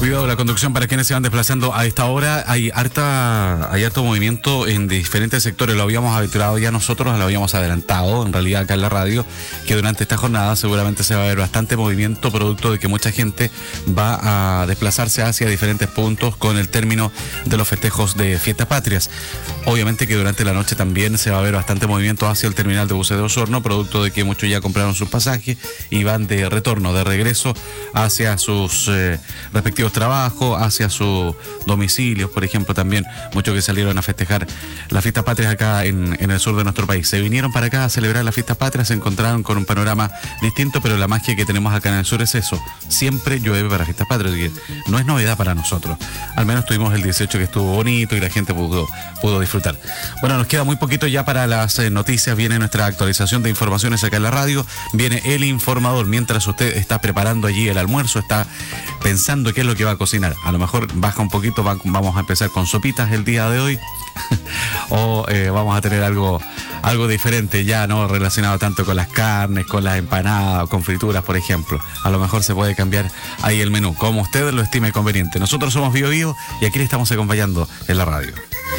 Cuidado la conducción para quienes se van desplazando a esta hora. Hay harto movimiento en diferentes sectores. Lo habíamos aventurado ya nosotros, lo habíamos adelantado en realidad acá en la radio, que durante esta jornada seguramente se va a ver bastante movimiento, producto de que mucha gente va a desplazarse hacia diferentes puntos con el término de los festejos de Fiestas Patrias. Obviamente que durante la noche también se va a ver bastante movimiento hacia el terminal de buses de Osorno, producto de que muchos ya compraron sus pasajes y van de retorno, de regreso hacia sus respectivos trabajos, hacia sus domicilios, por ejemplo, también muchos que salieron a festejar las Fiestas Patrias acá en el sur de nuestro país. Se vinieron para acá a celebrar las Fiestas Patrias, se encontraron con un panorama distinto, pero la magia que tenemos acá en el sur es eso: siempre llueve para Fiestas Patrias, y no es novedad para nosotros. Al menos tuvimos el 18 que estuvo bonito y la gente pudo disfrutar. Bueno, nos queda muy poquito ya para las noticias. Viene nuestra actualización de informaciones acá en la radio, viene el informador. Mientras usted está preparando allí el almuerzo, está pensando qué es lo que va a cocinar, a lo mejor baja un poquito, vamos a empezar con sopitas el día de hoy o vamos a tener algo diferente, ya no relacionado tanto con las carnes, con las empanadas, con frituras, por ejemplo. A lo mejor se puede cambiar ahí el menú, como usted lo estime conveniente. Nosotros somos Bio Bio y aquí le estamos acompañando en la radio.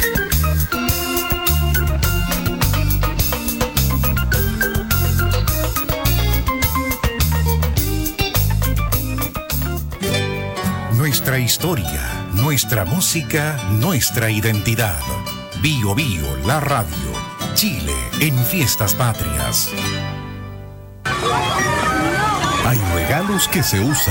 Nuestra historia, nuestra música, nuestra identidad. Bio Bio, la radio. Chile en Fiestas Patrias. Hay regalos que se usan